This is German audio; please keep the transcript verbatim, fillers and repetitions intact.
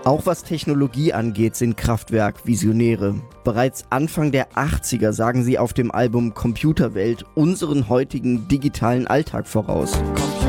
Auch was Technologie angeht, sind Kraftwerk Visionäre. Bereits Anfang der achtziger sagen sie auf dem Album Computerwelt unseren heutigen digitalen Alltag voraus.